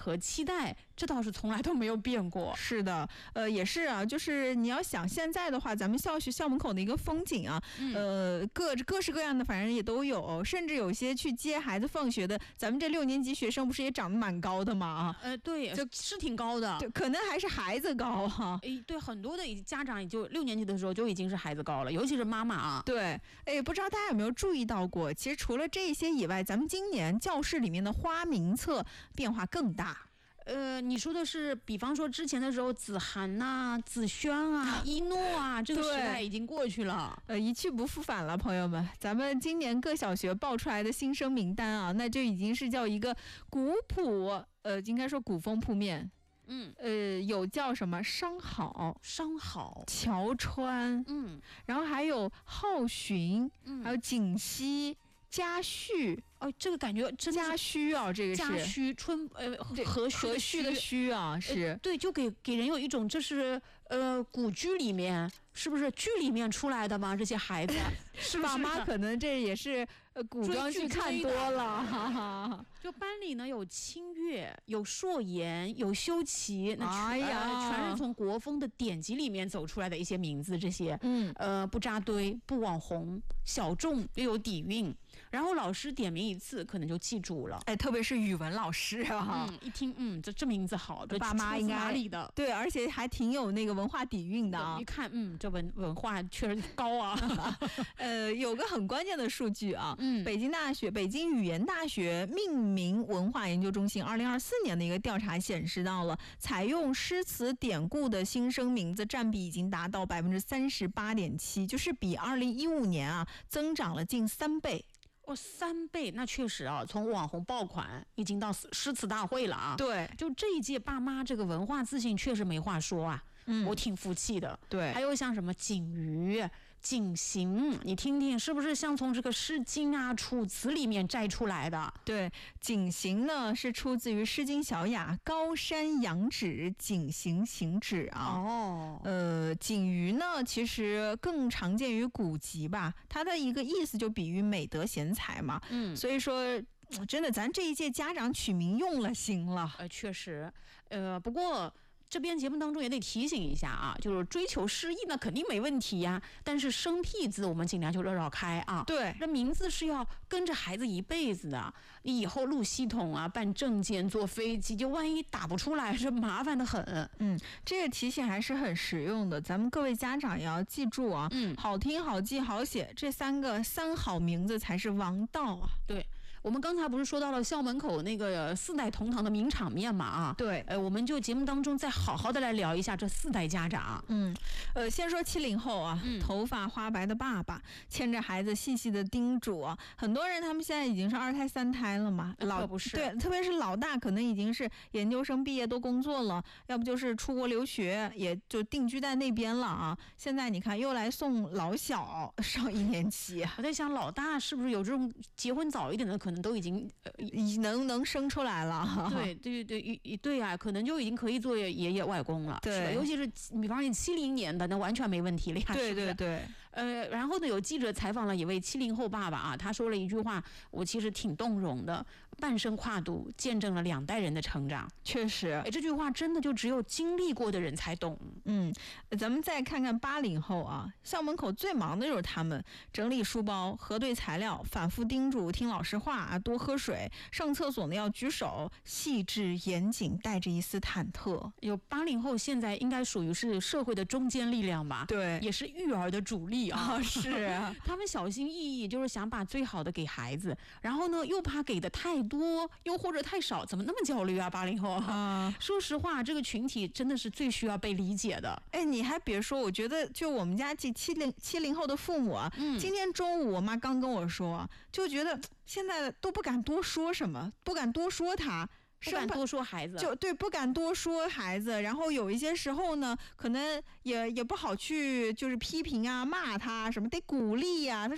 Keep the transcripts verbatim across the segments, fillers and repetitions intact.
和期待，这倒是从来都没有变过。 是的，呃，也是啊，就是你要想现在的话，咱们校学校门口的一个风景啊，嗯、呃，各各式各样的，反正也都有，甚至有些去接孩子放学的，咱们这六年级学生不是也长得蛮高的吗？啊， 呃，对，就是挺高的， 就可能还是孩子高哈、啊。 哎，对，很多的家长也就六年级的时候就已经是孩子高了，尤其是妈妈啊。 对，哎，不知道大家有没有注意到过，其实除了这些以外，咱们今年教室里面的花名册变化更大。 呃，你说的是，比方说之前的时候，子涵呐、子轩啊、一诺啊，这个时代已经过去了， 呃，一去不复返了，朋友们。咱们今年各小学报出来的新生名单啊，那就已经是叫一个古朴，呃，应该说古风铺面。嗯，呃，有叫什么商好、 商好、 乔川，嗯，然后还有浩巡，嗯，还有锦溪、嘉旭。 哦，这个感觉真的家虚啊，这个是家虚春呃和和煦的煦啊，是、 呃、对，就给给人有一种这是呃古剧里面是不是剧里面出来的吗？这些孩子是爸妈可能这也是呃古装剧看多了，哈哈。 就班里呢有清月，有硕言，有修齐，那哎呀、 呃，全是从国风的典籍里面走出来的一些名字，这些嗯呃不扎堆，不网红，小众又有底蕴。然后老师点名一次，可能就记住了。 哎，特别是语文老师啊， 嗯，一听，嗯，这这名字好，这爸妈应该哪里的？ 对，而且还挺有那个文化底蕴的啊。 一看，嗯，这文文化确实高啊。 呃，有个很关键的数据啊， 嗯， 北京大学、北京语言大学命名文化研究中心二零二四年的一个调查显示到了，采用诗词典故的新生名字占比已经达到百分之三十八点七，就是比二零一五年啊增长了近三倍。 哦，三倍，那确实啊，从网红爆款已经到诗词大会了啊。 对， 就这一届爸妈这个文化自信确实没话说啊。嗯，我挺服气的。 对， 还有像什么锦瑜、锦行，你听听是不是像从这个《诗经》啊、《楚辞》里面摘出来的？ 对，锦行呢是出自于《诗经·小雅》，高山仰止，锦行行止啊。 哦， 呃，锦瑜呢其实更常见于古籍吧，它的一个意思就比喻美德贤才嘛。嗯，所以说。真的，咱这一届家长取名用了心了。 呃，确实，呃，不过。这边节目当中也得提醒一下啊，就是追求诗意那肯定没问题呀，但是生僻字我们尽量就绕绕开啊。 对， 这名字是要跟着孩子一辈子的，你以后录系统啊、办证件、坐飞机，就万一打不出来，这麻烦的很。 嗯，这个提醒还是很实用的，咱们各位家长也要记住啊。嗯，好听、好记、好写这三个三好名字才是王道啊。 对，我们刚才不是说到了校门口那个四代同堂的名场面嘛啊？ 对， 呃，我们就节目当中再好好的来聊一下这四代家长。 嗯，呃，先说七零后啊，嗯、头发花白的爸爸牵着孩子细细的叮嘱啊，很多人他们现在已经是二胎三胎了嘛， 老不是对，特别是老大可能已经是研究生毕业都工作了，要不就是出国留学，也就定居在那边了啊。现在你看又来送老小上一年级， 我在想老大是不是有这种结婚早一点的，可能都已经呃能能生出来了。 对对对对对啊，可能就已经可以做爷爷外公了。 对， 尤其是比方说你七零年的，那完全没问题了呀。 对对对。 呃，然后呢，有记者采访了一位七零后爸爸啊，他说了一句话，我其实挺动容的。半生跨度，见证了两代人的成长。 确实， 哎，这句话真的就只有经历过的人才懂。 嗯，咱们再看看八零后啊，校门口最忙的就是他们，整理书包、核对材料、反复叮嘱听老师话、多喝水，上厕所呢要举手，细致严谨，带着一丝忐忑。 有八零后现在应该属于是社会的中坚力量吧？ 对， 也是育儿的主力啊。 哦、是啊， 他们小心翼翼，就是想把最好的给孩子，然后呢又怕给的太多，又或者太少，怎么那么焦虑啊？八零后啊，说实话，这个群体真的是最需要被理解的。 哎，你还别说，我觉得就我们家这七零七零后的父母啊，嗯、今天中午我妈刚跟我说，就觉得现在都不敢多说什么，不敢多说他。 不敢多说孩子， 就对，不敢多说孩子。然后有一些时候呢，可能也也不好去，就是批评啊、骂他什么，得鼓励呀、啊。他说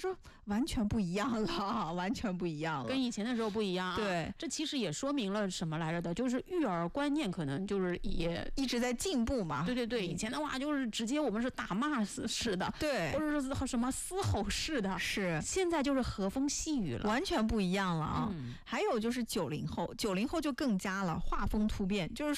完全不一样了，完全不一样了， 跟以前的时候不一样啊。 对， 这其实也说明了什么来着的，就是育儿观念可能就是也一直在进步嘛。 对对对，以前的话就是直接我们是打骂式的， 对， 或者是什么嘶吼式的， 是， 现在就是和风细雨了， 完全不一样了啊。 嗯、 还有就是九零后，九零后就更加了，画风突变，就是